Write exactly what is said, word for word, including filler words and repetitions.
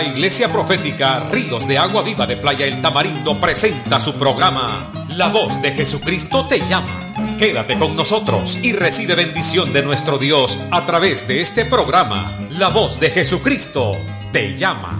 Iglesia Profética Ríos de Agua Viva de Playa El Tamarindo presenta su programa La Voz de Jesucristo te llama. Quédate con nosotros y recibe bendición de nuestro Dios a través de este programa. La Voz de Jesucristo te llama.